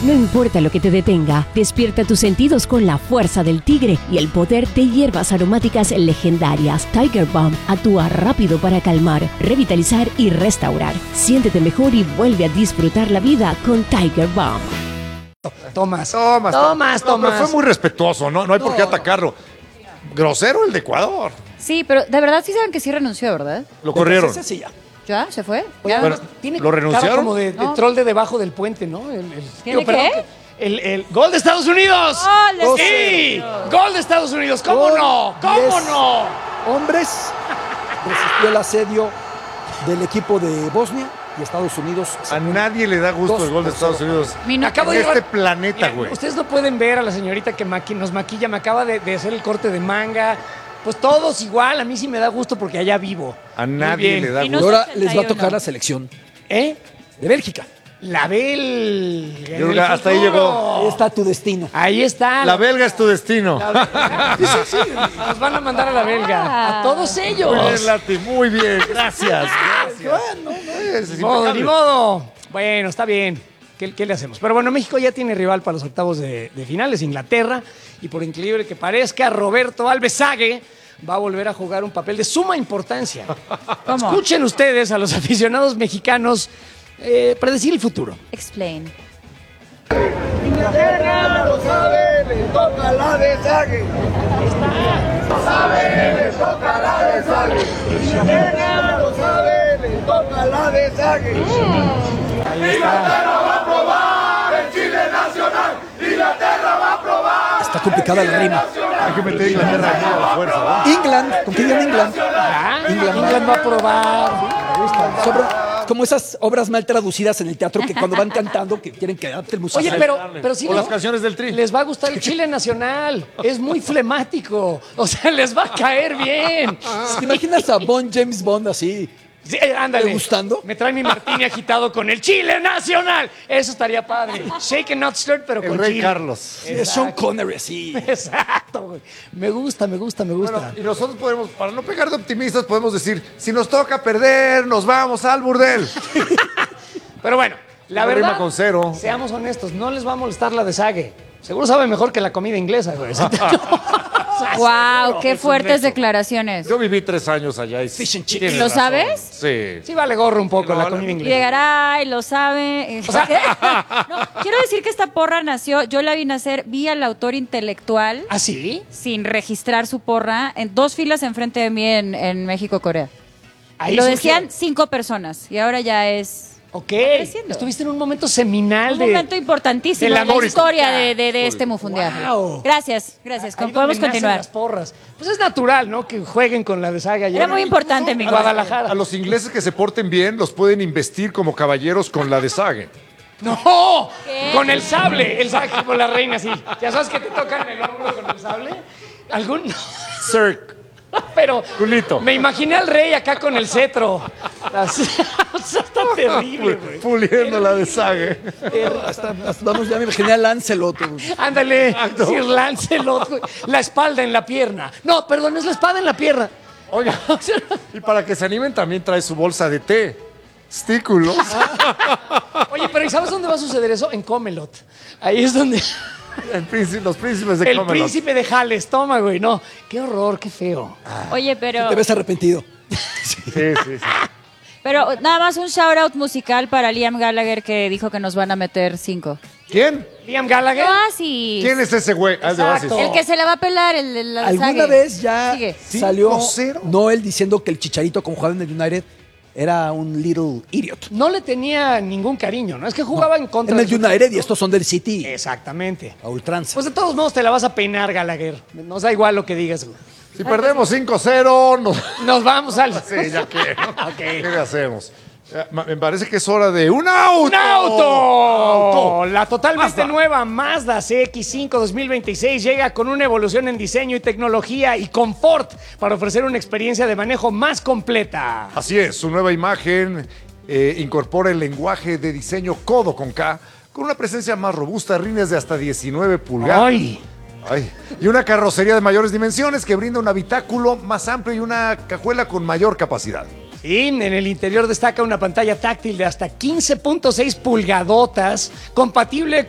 No importa lo que te detenga, despierta tus sentidos con la fuerza del tigre y el poder de hierbas aromáticas legendarias. Tiger Balm actúa rápido para calmar, revitalizar y restaurar. Siéntete mejor y vuelve a disfrutar la vida con Tiger Balm. Tomás. No, pero fue muy respetuoso, no hay por qué atacarlo. Grosero el de Ecuador. Sí, pero de verdad sí saben que sí renunció, ¿verdad? Lo corrieron. Ese sí ya. ¿Ya? ¿Se fue? Oye, ¿Ya? Bueno, tiene ¿lo renunciaron? cara como de No. troll de debajo del puente, ¿no? ¿Tiene perdón, qué? el gol de Estados Unidos. ¡Gol de ¡Sí! Estados Unidos! ¡Gol de Estados Unidos! ¿Cómo Gol no? ¿Cómo 10 no? hombres resistió el asedio del equipo de Bosnia y Estados Unidos. A nadie le da gusto el gol de Estados Unidos. Minuto. Acabo En de este llevar- planeta, Miren, güey. ustedes no pueden ver a la señorita que nos maquilla. Me acaba de hacer el corte de manga. Pues todos igual. A mí sí me da gusto porque allá vivo. A Muy nadie bien. le da Y Y no gusto. ahora les va a 81. tocar la selección ¿Eh? de Bélgica. La Bel. Yo creo que hasta ahí llegó. Ahí está tu destino. Ahí está. La belga es tu destino. Sí, sí, sí. Nos van a mandar a la belga. A todos ellos. Muy bien, Lati, muy bien. Gracias. Es Ni modo, impecable. ni modo. Bueno, está bien. ¿Qué le hacemos? Pero bueno, México ya tiene rival para los octavos de finales, Inglaterra. Y por increíble que parezca, Roberto Alves Sague va a volver a jugar un papel de suma importancia. ¿Cómo? Escuchen ustedes a los aficionados mexicanos predecir el futuro. Explain. Inglaterra lo sabe, le toca la de Zague. Lo sabe, le toca la de Zague. Inglaterra lo sabe, le toca la de Zague. Inglaterra va a probar el Chile nacional. Inglaterra va a probar. Está complicada la rima. Hay que meter a Inglaterra a la fuerza, ¿no? England, ¿con qué viene England? England va a probar. Como esas obras mal traducidas en el teatro que cuando van cantando que quieren quedarte el musical. Oye, pero sí O las canciones del Tri. les va a gustar el Chile nacional. Es muy flemático. O sea, les va a caer bien. ¿Te imaginas a James Bond así? Sí, ándale. ¿Te gustando? Me trae mi martini agitado con el Chile nacional. Eso estaría padre. Shake and not stirred, pero El con rey Chile. Carlos. Sí, es Sean Connery así. Exacto, güey. Me gusta. Bueno, y nosotros podemos, para no pegar de optimistas, podemos decir, si nos toca perder, nos vamos al burdel. Pero bueno, la Una verdad, rima con cero. seamos honestos, no les va a molestar la de Sague. Seguro sabe mejor que la comida inglesa, güey. ¡Wow! ¡Qué fuertes declaraciones! Yo viví 3 años allá y Fish and chips. tienes ¿Lo razón. sabes? Sí. Sí vale gorro un poco No, la vale. comida inglesa. Llegará y lo sabe. No, quiero decir que esta porra nació, yo la vi nacer, vi al autor intelectual ¿Ah, sí? sin registrar su porra en 2 filas enfrente de mí en México-Corea. Ahí Lo surgió. decían 5 personas y ahora ya es Ok. creciendo. Estuviste en un momento seminal un de... momento importantísimo de la en la historia música. de este mundial. Wow. Gracias. Ahí Podemos donde nacen continuar. las porras. Pues es natural, ¿no? Que jueguen con la de Saga allá Era muy importante, mi en Guadalajara. A los ingleses que se porten bien los pueden investir como caballeros con la de Sague. ¡No! ¿Qué? Con el sable como la reina, sí. ¿Ya sabes que te tocan el hombro con el sable? ¿Algún? Sir, Pero culito. me imaginé al rey acá con el cetro. Así, o sea, está terrible, güey. Puliendo la de Sague. Hasta vamos, ya me imaginé a Lancelot. Ándale, Sir Lancelot, güey. La espalda en la pierna. No, perdón, es la espada en la pierna. Oiga, y para que se animen también trae su bolsa de té. Stículos. Oye, pero ¿y sabes dónde va a suceder eso? En Comelot. Ahí es donde... Los príncipes de El Camelot. príncipe de Jales, toma, güey. No, qué horror, qué feo. Oye, pero... Te ves arrepentido. Sí. Pero nada más un shout out musical para Liam Gallagher que dijo que nos van a meter 5. ¿Quién? Liam Gallagher. Oasis. ¿Quién es ese güey? Ah, es de Exacto. Oasis. El que se la va a pelar, el de la ¿Alguna Sague. vez ya Sigue. salió 5-0? Noel diciendo que el Chicharito, como jugaba en el United, era un little idiot? No le tenía ningún cariño, ¿no? Es que jugaba en contra En el de su- United y estos son del City Exactamente. a ultranza. Pues de todos modos te la vas a peinar, Gallagher. Nos da igual lo que digas, güey. Si perdemos 5-0, nos... Nos vamos al... Sí, ya que. ¿Qué le hacemos? Me parece que es hora de un auto. ¡Un auto! La totalmente Mazda. nueva Mazda CX-5 2026 llega con una evolución en diseño y tecnología y confort para ofrecer una experiencia de manejo más completa. Así es, su nueva imagen incorpora el lenguaje de diseño codo con K, con una presencia más robusta, rines de hasta 19 pulgadas. ¡Ay! Ay, y una carrocería de mayores dimensiones que brinda un habitáculo más amplio y una cajuela con mayor capacidad. Sí, en el interior destaca una pantalla táctil de hasta 15.6 pulgadotas, compatible